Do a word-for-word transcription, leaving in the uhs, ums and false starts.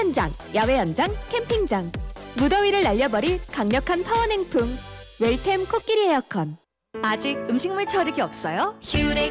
현장, 야외 현장, 캠핑장. 무더위를 날려버릴 강력한 파워 냉풍. 웰템 코끼리 에어컨. 아직 음식물 처리기 없어요? 큐렉